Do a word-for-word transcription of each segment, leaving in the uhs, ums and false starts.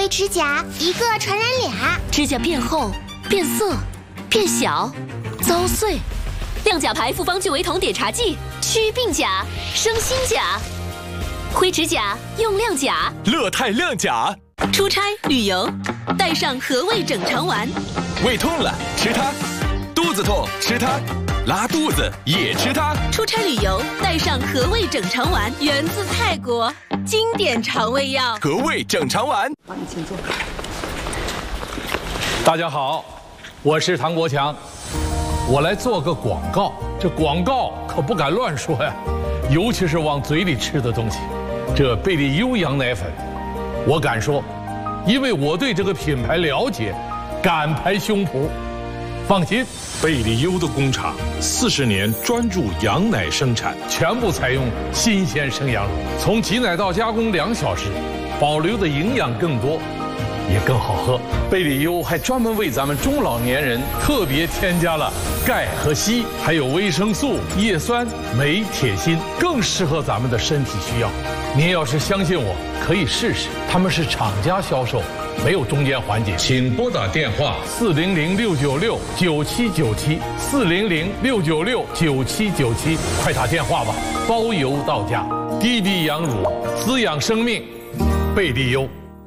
灰指甲，一个传染俩。 指甲变厚、变色、变小、遭碎。亮甲牌复方聚维酮碘茶剂，祛病甲，生新甲。灰指甲用亮甲， 乐泰亮甲。 出差旅游，带上和味整肠丸。 胃痛了吃它，肚子痛吃它，拉肚子也吃它。 出差旅游带上和味整肠丸，源自泰国，经典肠胃药。 和味整肠丸。 帮你请坐。 大家好，我是唐国强，我来做个广告。这广告可不敢乱说呀，尤其是往嘴里吃的东西。这贝利优羊奶粉，我敢说，因为我对这个品牌了解，敢拍胸脯。放心， 贝利优的工厂四十年专注羊奶生产， 全部采用新鲜生羊乳，从挤奶到加工两小时，保留的营养更多，也更好喝。贝利优还专门为咱们中老年人特别添加了钙和硒，还有维生素、叶酸、镁、铁、锌，更适合咱们的身体需要。您要是相信我，可以试试。他们是厂家销售，没有中间环节。请拨打电话四零零六九六九七九七四零零六九六九七九七，快打电话吧，包邮到家。滴滴羊乳，滋养生命，贝利优。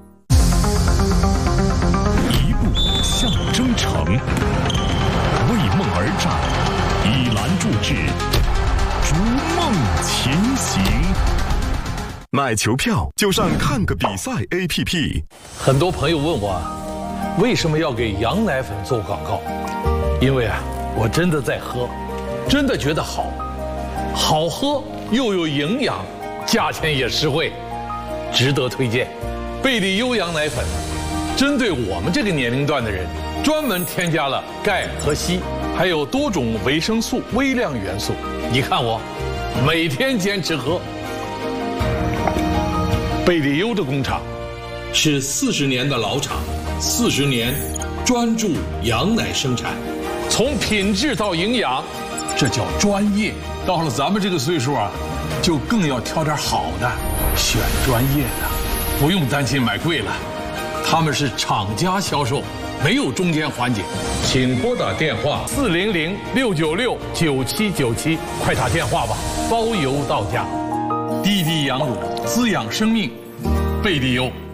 一步向征程，为梦而战，以栏助志，逐梦前行。 买球票就上看个比赛 A P P。 很多朋友问我，为什么要给羊奶粉做广告？因为啊，我真的在喝，真的觉得好，好喝又有营养，价钱也实惠，值得推荐。贝利优羊奶粉，针对我们这个年龄段的人，专门添加了钙和硒，还有多种维生素、微量元素。你看我，每天坚持喝。贝利优的工厂是四十年的老厂，四十年专注羊奶生产，从品质到营养，这叫专业。到了咱们这个岁数啊，就更要挑点好的，选专业的，不用担心买贵了。他们是厂家销售，没有中间环节。请拨打电话四零零六九六九七九七，快打电话吧，包邮到家。滴滴羊乳，滋养生命，贝利优。